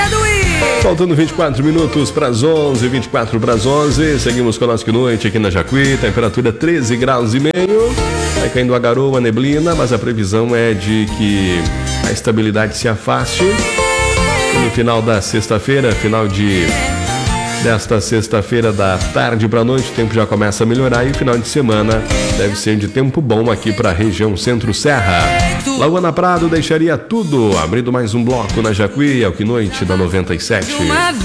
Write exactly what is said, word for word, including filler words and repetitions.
Faltando vinte e quatro minutos para as onze, vinte e quatro para as onze. Seguimos com a nossa noite aqui na Jacuí. Temperatura treze graus e meio. Vai caindo a garoa, a neblina, mas a previsão é de que a estabilidade se afaste. E no final da sexta-feira, final de desta sexta-feira da tarde para a noite, o tempo já começa a melhorar e o final de semana deve ser de tempo bom aqui para a região Centro-Serra. Lagoana Prado deixaria tudo, abrindo mais um bloco na Jacuí, ao que noite da noventa e sete.